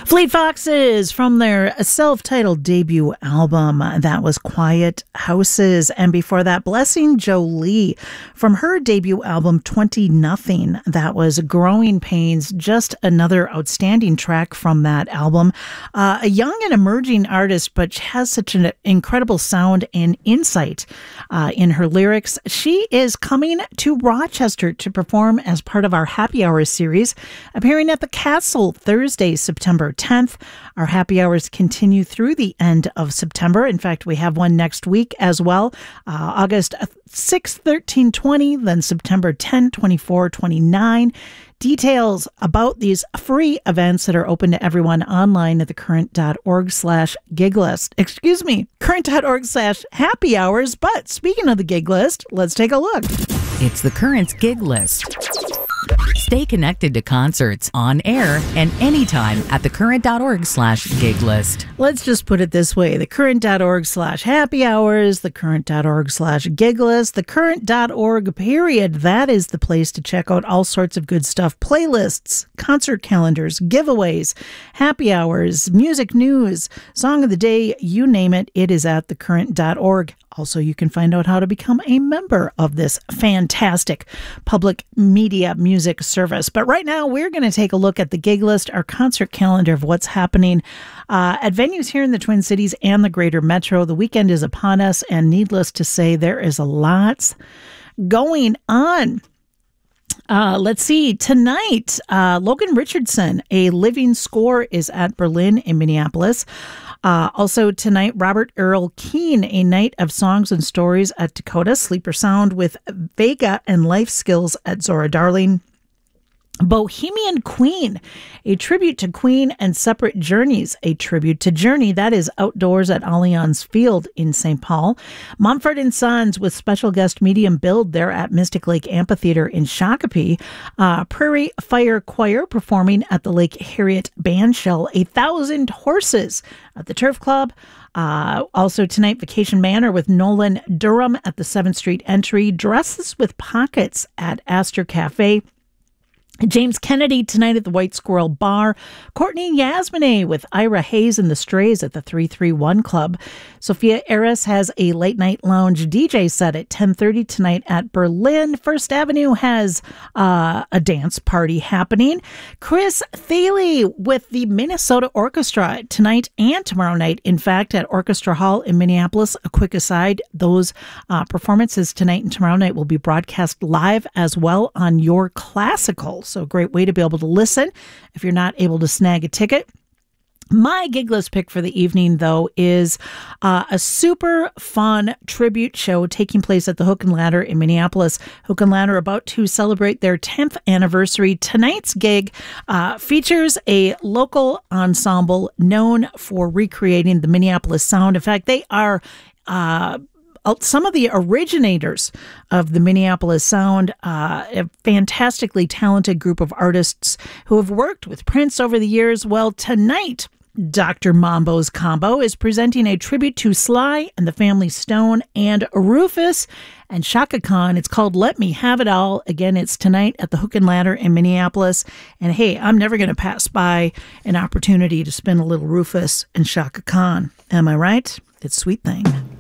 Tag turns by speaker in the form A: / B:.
A: Fleet Foxes from their self-titled debut album, that was Quiet Houses. And before that, Blessing Jolie from her debut album 20 Nothing, that was Growing Pains, just another outstanding track from that album. A young and emerging artist, but she has such an incredible sound and insight in her lyrics. She is coming to Rochester to perform as part of our Happy Hour series, appearing at the Castle Thursday, September 10th. Our happy hours continue through the end of September. In fact, we have one next week as well. August 6, 13, 20, then September 10, 24, 29. Details about these free events that are open to everyone online at thecurrent.org/giglist. Excuse me, current.org/happy hours. But speaking of the gig list, let's take a look.
B: It's the Current's gig list. Stay connected to concerts on air and anytime at thecurrent.org/gig list.
A: Let's just put it this way. Thecurrent.org/happy hours, thecurrent.org/gig list, thecurrent.org period. That is the place to check out all sorts of good stuff. Playlists, concert calendars, giveaways, happy hours, music news, song of the day, you name it. It is at thecurrent.org. Also, you can find out how to become a member of this fantastic public media music service. But right now, we're going to take a look at the gig list, our concert calendar of what's happening at venues here in the Twin Cities and the greater metro. The weekend is upon us, and needless to say, there is a lot going on. Let's see. Tonight, Logan Richardson, A Living Score, is at Berlin in Minneapolis. Also tonight, Robert Earl Keen, A Night of Songs and Stories at Dakota. Sleeper Sound with Vega and Life Skills at Zora Darling. Bohemian Queen, a tribute to Queen and Separate Journeys, a tribute to Journey. That is outdoors at Allianz Field in St. Paul. Mumford & Sons with special guest Medium Build there at Mystic Lake Amphitheater in Shakopee. Prairie Fire Choir performing at the Lake Harriet Bandshell. 1,000 Horses at the Turf Club. Also tonight, Vacation Manor with Nolan Durham at the 7th Street Entry. Dresses with Pockets at Astor Cafe. James Kennedy tonight at the White Squirrel Bar. Courtney Yasmine with Ira Hayes and the Strays at the 331 Club. Sophia Eris has a late night lounge DJ set at 10:30 tonight at Berlin. First Avenue has a dance party happening. Chris Thiele with the Minnesota Orchestra tonight and tomorrow night, in fact, at Orchestra Hall in Minneapolis. A quick aside, those performances tonight and tomorrow night will be broadcast live as well on Your Classical. So a great way to be able to listen if you're not able to snag a ticket. My gig list pick for the evening, though, is a super fun tribute show taking place at the Hook and Ladder in Minneapolis. Hook and Ladder about to celebrate their 10th anniversary. Tonight's gig features a local ensemble known for recreating the Minneapolis sound. In fact, they are some of the originators of the Minneapolis sound, a fantastically talented group of artists who have worked with Prince over the years. Well, tonight, Dr. Mambo's Combo is presenting a tribute to Sly and the Family Stone and Rufus and Chaka Khan. It's called Let Me Have It All. Again, it's tonight at the Hook and Ladder in Minneapolis. And hey, I'm never going to pass by an opportunity to spin a little Rufus and Chaka Khan. Am I right? It's Sweet Thing.